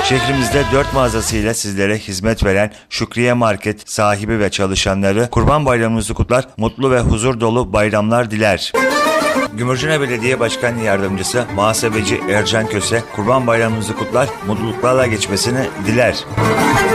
Şehrimizde 4 mağazasıyla sizlere hizmet veren Şükriye Market sahibi ve çalışanları Kurban Bayramınızı kutlar, mutlu ve huzur dolu bayramlar diler. Gümürcüne Belediye Başkan Yardımcısı Muhasebeci Ercan Köse, Kurban Bayramınızı kutlar, mutluluklarla geçmesini diler.